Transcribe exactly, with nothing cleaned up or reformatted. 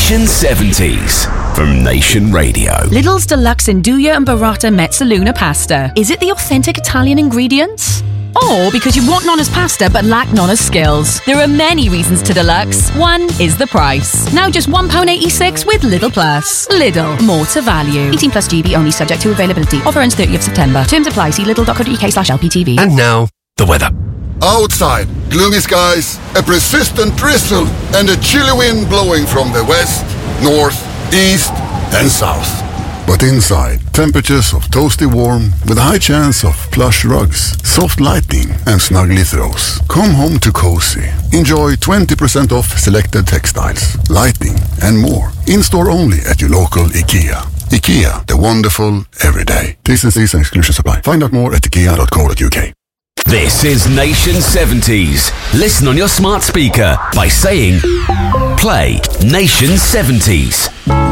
Nation seventies from Nation Radio. Lidl's Deluxe Nduja and Burrata Mezzaluna pasta. Is it the authentic Italian ingredients? Or because you want Nonna's pasta but lack Nonna's skills? There are many reasons to Deluxe. One is the price. Now just one pound eighty-six with Lidl Plus. Lidl, more to value. eighteen plus G B only, subject to availability. Offer ends thirtieth of September. Terms apply. See lidl.co.uk slash LPTV. And now, the weather. Outside, gloomy skies, a persistent drizzle, and a chilly wind blowing from the west, north, east, and south. But inside, temperatures of toasty warm with a high chance of plush rugs, soft lighting, and snuggly throws. Come home to cozy. Enjoy twenty percent off selected textiles, lighting, and more. In-store only at your local IKEA. IKEA, the wonderful everyday. T's and C's and exclusions apply. Find out more at ikea dot co dot uk. This is Nation seventies. Listen on your smart speaker by saying, play Nation seventies.